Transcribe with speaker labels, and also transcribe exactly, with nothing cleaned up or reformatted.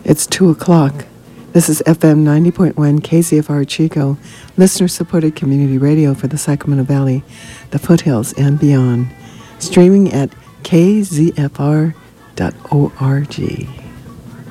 Speaker 1: It's two o'clock. This is F M ninety point one K Z F R Chico, listener-supported community radio for the Sacramento Valley, the foothills, and beyond. Streaming at k z f r dot org.